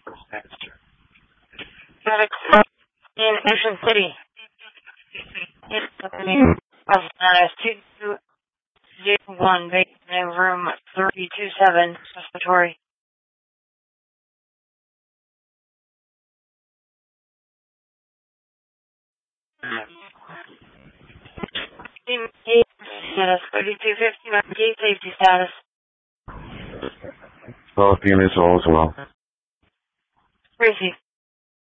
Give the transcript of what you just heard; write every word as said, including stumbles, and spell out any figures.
Medic in Ocean City. Of status two two zero one, in room three two seven, respiratory. Status thirty-two fifty-nine, gate safety status. Both units all as well. Receive.